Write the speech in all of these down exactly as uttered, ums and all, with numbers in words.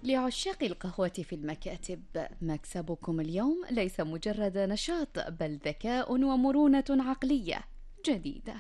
لعشاق القهوة في المكاتب، مكسبكم اليوم ليس مجرد نشاط بل ذكاء ومرونة عقلية جديدة.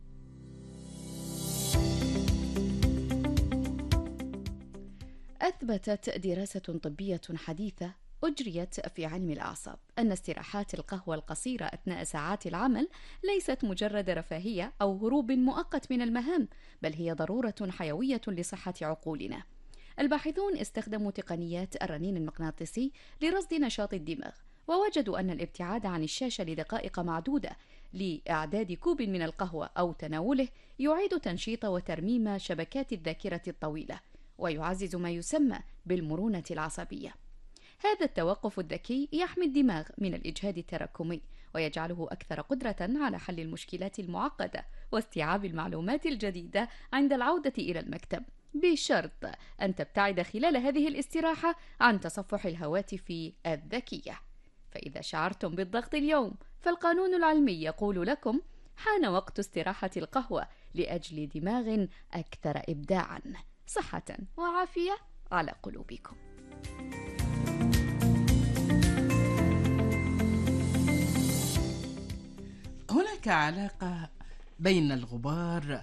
أثبتت دراسة طبية حديثة أجريت في علم الأعصاب أن استراحات القهوة القصيرة أثناء ساعات العمل ليست مجرد رفاهية أو هروب مؤقت من المهام، بل هي ضرورة حيوية لصحة عقولنا. الباحثون استخدموا تقنيات الرنين المغناطيسي لرصد نشاط الدماغ، ووجدوا أن الابتعاد عن الشاشة لدقائق معدودة لإعداد كوب من القهوة أو تناوله يعيد تنشيط وترميم شبكات الذاكرة الطويلة، ويعزز ما يسمى بالمرونة العصبية. هذا التوقف الذكي يحمي الدماغ من الإجهاد التراكمي، ويجعله أكثر قدرة على حل المشكلات المعقدة واستيعاب المعلومات الجديدة عند العودة إلى المكتب، بشرط أن تبتعد خلال هذه الاستراحة عن تصفح الهواتف الذكية. فإذا شعرتم بالضغط اليوم، فالقانون العلمي يقول لكم: حان وقت استراحة القهوة لأجل دماغ أكثر إبداعاً. صحة وعافية على قلوبكم. هناك علاقة بين الغبار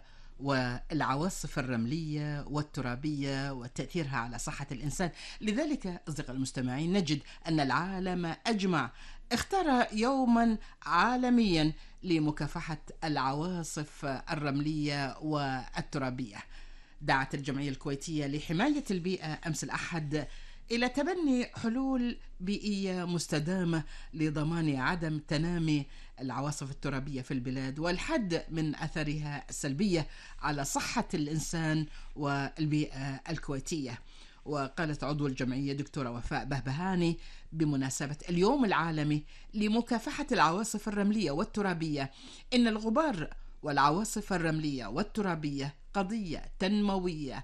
والعواصف الرملية والترابية وتأثيرها على صحة الإنسان. لذلك أصدقاء المستمعين، نجد أن العالم أجمع اختار يوما عالميا لمكافحة العواصف الرملية والترابية. دعت الجمعية الكويتية لحماية البيئة أمس الأحد إلى تبني حلول بيئية مستدامة لضمان عدم تنامي العواصف الترابية في البلاد والحد من أثرها السلبية على صحة الإنسان والبيئة الكويتية. وقالت عضو الجمعية دكتورة وفاء بهبهاني بمناسبة اليوم العالمي لمكافحة العواصف الرملية والترابية إن الغبار والعواصف الرملية والترابية قضية تنموية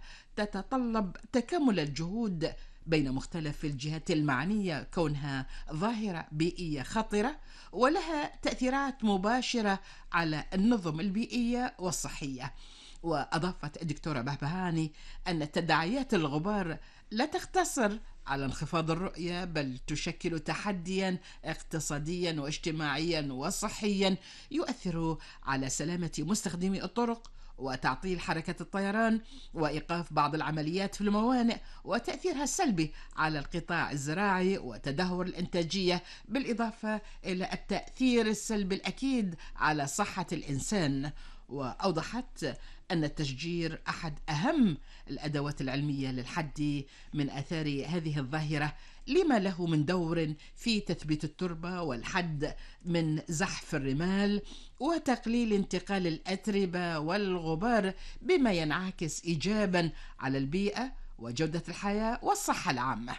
تتطلب تكامل الجهود بين مختلف الجهات المعنية، كونها ظاهرة بيئية خطرة ولها تأثيرات مباشرة على النظم البيئية والصحية. وأضافت الدكتورة بهبهاني أن تداعيات الغبار لا تقتصر على انخفاض الرؤية، بل تشكل تحديا اقتصاديا واجتماعيا وصحيا يؤثر على سلامة مستخدمي الطرق وتعطيل حركة الطيران وإيقاف بعض العمليات في الموانئ، وتأثيرها السلبي على القطاع الزراعي وتدهور الإنتاجية، بالإضافة إلى التأثير السلبي الأكيد على صحة الإنسان. وأوضحت أن التشجير أحد أهم الأدوات العلمية للحد من آثار هذه الظاهرة، لما له من دور في تثبيت التربة والحد من زحف الرمال وتقليل انتقال الأتربة والغبار، بما ينعكس إيجابا على البيئة وجودة الحياة والصحة العامة.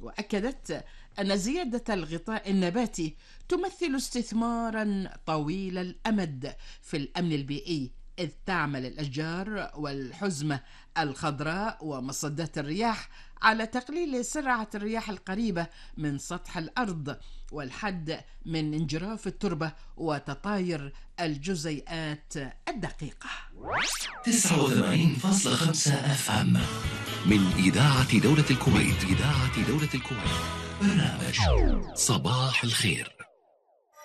وأكدت أن زيادة الغطاء النباتي تمثل استثمارا طويل الأمد في الأمن البيئي، إذ تعمل الأشجار والحزمة الخضراء ومصدات الرياح على تقليل سرعة الرياح القريبة من سطح الأرض والحد من انجراف التربة وتطاير الجزيئات الدقيقة. تسعة وثمانين فاصلة خمسة اف ام من إذاعة دولة الكويت. إذاعة دولة الكويت، برنامج صباح الخير.